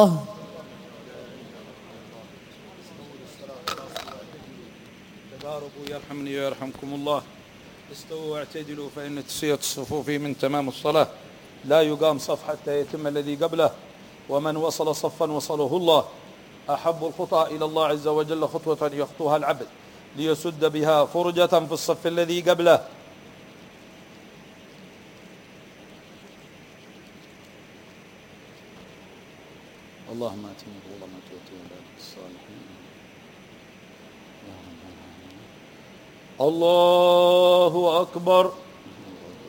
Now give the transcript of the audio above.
تضاربوا يرحمني ويرحمكم الله. استووا واعتدلوا فإن تسوية الصفوف من تمام الصلاة. لا يقام صف حتى يتم الذي قبله، ومن وصل صفا وصله الله. أحب الخطى إلى الله عز وجل خطوة يخطوها العبد ليسد بها فرجة في الصف الذي قبله. اللهم آتنا الظلمات وتولى الصالحين. الله أكبر.